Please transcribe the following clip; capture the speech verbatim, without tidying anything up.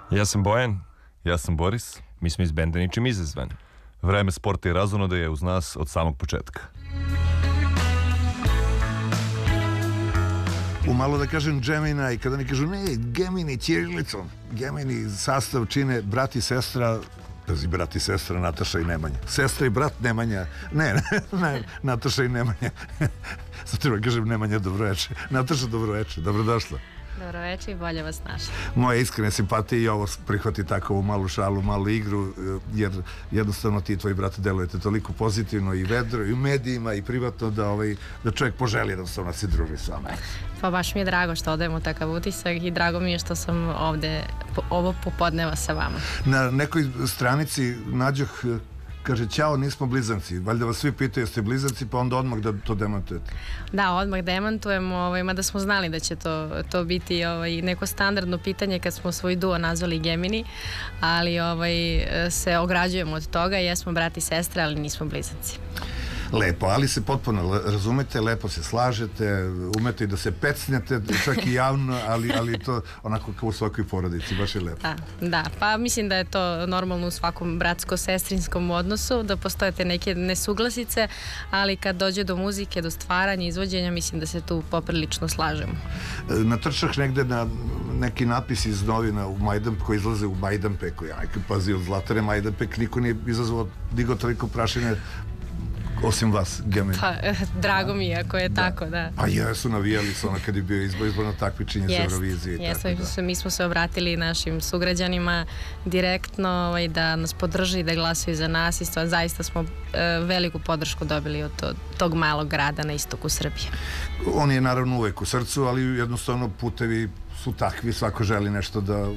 Ja sam Bojan. Ja sam Boris. Mi smo iz benda Ničim izazvani. Vreme sporta i razonoda je uz nas od samog početka. U malo da kažem Gemina i kada oni kažu ne, Gemini ćirilicom. Gemini sastav čine brat i sestra, pazi, brat i sestra Nataša i Nemanja. Sestra i brat Nemanja, ne, ne, ne Nataša i Nemanja. Sad treba kažem Nemanja dobroveče. Nataša dobroveče, dobrodošla. Dobroveče i bolje vas našla. Moje iskrene simpatije i ovo prihvati takovu malu šalu, malu igru, jer jednostavno ti i tvoji brat delujete toliko pozitivno i vedro i u medijima i privatno da, ovaj, da čovjek poželi jednostavno da se druži s vama. Pa baš mi je drago što odajemo takav utisak i drago mi je što sam ovde ovo popodneva sa vama. Na nekoj stranici nađoh, kaže, ćao, nismo blizanci. Valjda vas svi pitaju jeste blizanci, pa onda odmah da to demantujete. Da, odmah demantujemo, ovaj, mada smo znali da će to, to biti ovaj, neko standardno pitanje kad smo svoj duo nazvali Gemini, ali ovaj, se ograđujemo od toga, jesmo brat i sestra, ali nismo blizanci. Lepo, ali se potpuno razumete, lepo se slažete, umete i da se pecnete, čak i javno, ali, ali to onako kao u svakoj porodici, baš je lepo. Da, da, pa mislim da je to normalno u svakom bratsko-sestrinskom odnosu, da postoje te neke nesuglasice, ali kad dođe do muzike, do stvaranja, izvođenja, mislim da se tu poprilično slažemo. Natrčah negde na neki napis iz novina u Majdanpeku, koji izlaze u Majdanpeku, ja nekaj pazi, od Zlatare Majdanpek, niko nije izazvao, digo toliko prašine, osim vas, Gemini. Pa, drago mi je ako je da. Tako, da. Pa jesu, navijali su ono kad je bio izbor, izborno takmičenje za Euroviziju i jest, tako da. Mi smo se obratili našim sugrađanima direktno ovaj, da nas podrži i da glasaju za nas i stva, zaista smo e, veliku podršku dobili od to, tog malog grada na istoku Srbije. On je naravno uvek u srcu, ali jednostavno putevi su takvi, svako želi nešto da